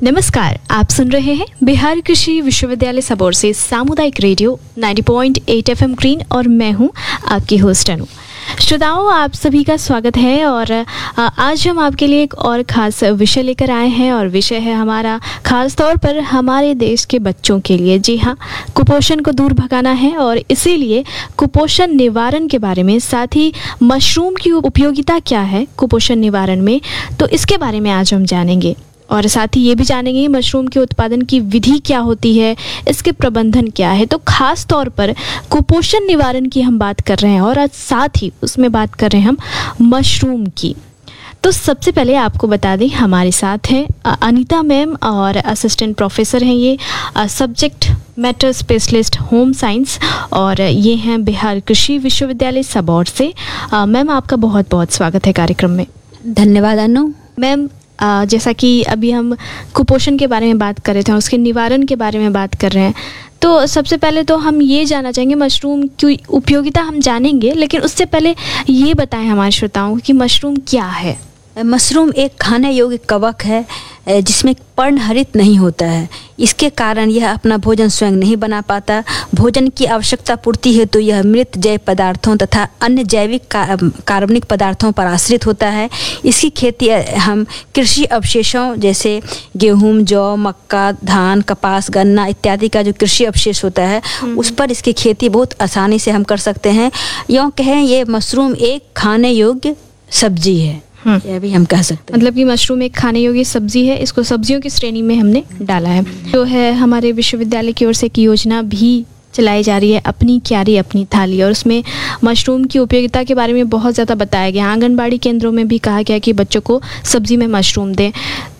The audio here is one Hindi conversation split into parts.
नमस्कार, आप सुन रहे हैं बिहार कृषि विश्वविद्यालय सबौर से सामुदायिक रेडियो 90.8 FM ग्रीन और मैं हूं आपकी होस्ट अनु। श्रोताओं, आप सभी का स्वागत है और आज हम आपके लिए एक और ख़ास विषय लेकर आए हैं और विषय है हमारा ख़ास तौर पर हमारे देश के बच्चों के लिए। जी हाँ, कुपोषण को दूर भगाना है और इसीलिए कुपोषण निवारण के बारे में, साथ ही मशरूम की उपयोगिता क्या है कुपोषण निवारण में, तो इसके बारे में आज हम जानेंगे। और साथ ही ये भी जानेंगे मशरूम के उत्पादन की विधि क्या होती है, इसके प्रबंधन क्या है। तो खास तौर पर कुपोषण निवारण की हम बात कर रहे हैं और आज साथ ही उसमें बात कर रहे हैं हम मशरूम की। तो सबसे पहले आपको बता दें, हमारे साथ हैं अनीता मैम और असिस्टेंट प्रोफेसर हैं ये, subject matter specialist home science, और ये हैं बिहार कृषि विश्वविद्यालय सबौर से। मैम, आपका बहुत बहुत स्वागत है कार्यक्रम में। धन्यवाद अनु। मैम, जैसा कि अभी हम कुपोषण के बारे में बात कर रहे थे, उसके निवारण के बारे में बात कर रहे हैं, तो सबसे पहले तो हम ये जानना चाहेंगे, मशरूम की उपयोगिता हम जानेंगे, लेकिन उससे पहले ये बताएं हमारे श्रोताओं को कि मशरूम क्या है। मशरूम एक खाने योग्य कवक है जिसमें पर्णहरित नहीं होता है। इसके कारण यह अपना भोजन स्वयं नहीं बना पाता। भोजन की आवश्यकता पूर्ति हेतु यह मृत जैव पदार्थों तथा अन्य जैविक कार्बनिक पदार्थों पर आश्रित होता है। इसकी खेती हम कृषि अवशेषों जैसे गेहूं, जौ, मक्का, धान, कपास, गन्ना इत्यादि का जो कृषि अवशेष होता है उस पर इसकी खेती बहुत आसानी से हम कर सकते हैं। यूँ कहें, ये मशरूम एक खाने योग्य सब्जी है, यह भी हम कह सकते हैं। मतलब कि मशरूम एक खाने योग्य सब्जी है, इसको सब्जियों की श्रेणी में हमने डाला है। जो है हमारे विश्वविद्यालय की ओर से एक योजना भी चलाई जा रही है, अपनी क्यारी अपनी थाली, और उसमें मशरूम की उपयोगिता के बारे में बहुत ज़्यादा बताया गया। आंगनबाड़ी केंद्रों में भी कहा गया कि बच्चों को सब्जी में मशरूम दें।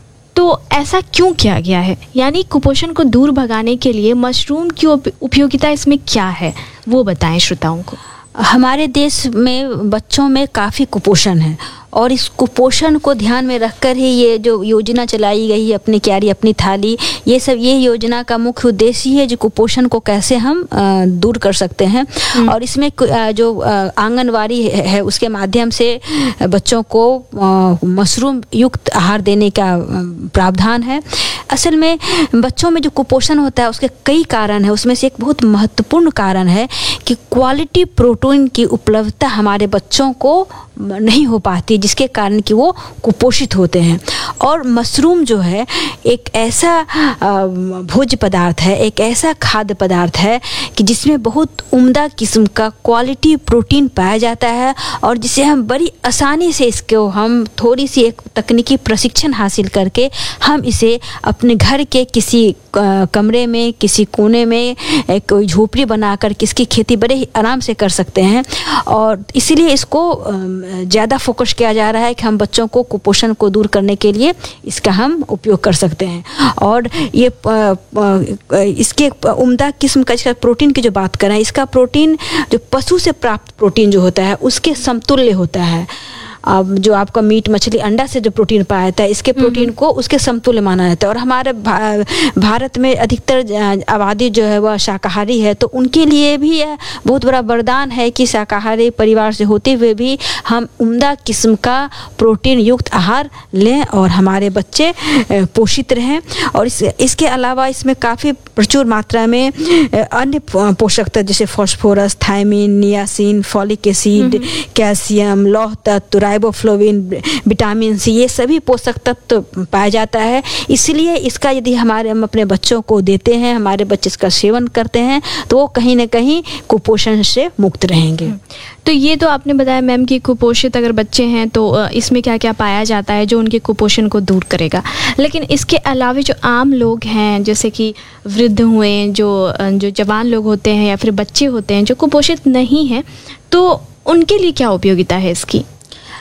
तो ऐसा क्यों किया गया है, यानी कुपोषण को दूर भगाने के लिए मशरूम की उपयोगिता इसमें क्या है, वो बताएं श्रोताओं को। हमारे देश में बच्चों में काफ़ी कुपोषण है और इस कुपोषण को ध्यान में रखकर ही ये जो योजना चलाई गई है, अपनी क्यारी अपनी थाली, ये योजना का मुख्य उद्देश्य ही है जो कुपोषण को कैसे हम दूर कर सकते हैं। और इसमें जो आंगनवाड़ी है उसके माध्यम से बच्चों को मशरूम युक्त आहार देने का प्रावधान है। असल में बच्चों में जो कुपोषण होता है उसके कई कारण है, उसमें से एक बहुत महत्वपूर्ण कारण है कि क्वालिटी प्रोटीन की उपलब्धता हमारे बच्चों को नहीं हो पाती, जिसके कारण कि वो कुपोषित होते हैं। और मशरूम जो है एक ऐसा भोज्य पदार्थ है, एक ऐसा खाद्य पदार्थ है कि जिसमें बहुत उम्दा किस्म का क्वालिटी प्रोटीन पाया जाता है और जिसे हम बड़ी आसानी से इसको हम थोड़ी सी एक तकनीकी प्रशिक्षण हासिल करके हम इसे अपने घर के किसी कमरे में, किसी कोने में कोई झोपड़ी बनाकर इसकी खेती बड़े ही आराम से कर सकते हैं। और इसीलिए इसको ज़्यादा फोकस किया जा रहा है कि हम बच्चों को कुपोषण को दूर करने के लिए इसका हम उपयोग कर सकते हैं। और ये इसके उम्दा किस्म का इसका प्रोटीन की जो बात करें, इसका प्रोटीन जो पशु से प्राप्त प्रोटीन जो होता है उसके समतुल्य होता है। अब जो आपका मीट, मछली, अंडा से जो प्रोटीन पाया जाता है, इसके प्रोटीन को उसके समतुल्य माना जाता है। और हमारे भारत में अधिकतर आबादी जो है वह शाकाहारी है, तो उनके लिए भी यह बहुत बड़ा वरदान है कि शाकाहारी परिवार से होते हुए भी हम उम्दा किस्म का प्रोटीन युक्त आहार लें और हमारे बच्चे पोषित रहें। और इसके अलावा इसमें काफ़ी प्रचुर मात्रा में अन्य पोषक तत्व जैसे phosphorus, thiamine, niacin, folic acid, calcium, लौह तत्व, राइबोफ्लोविन, विटामिन सी, ये सभी पोषक तत्व पाया जाता है। इसलिए इसका यदि हम अपने बच्चों को देते हैं, हमारे बच्चे इसका सेवन करते हैं, तो वो कहीं ना कहीं कुपोषण से मुक्त रहेंगे। तो ये तो आपने बताया मैम कि कुपोषित अगर बच्चे हैं तो इसमें क्या क्या पाया जाता है जो उनके कुपोषण को दूर करेगा। लेकिन इसके अलावा जो आम लोग हैं, जैसे कि वृद्ध हुए, जो जवान लोग होते हैं या फिर बच्चे होते हैं जो कुपोषित नहीं हैं, तो उनके लिए क्या उपयोगिता है इसकी?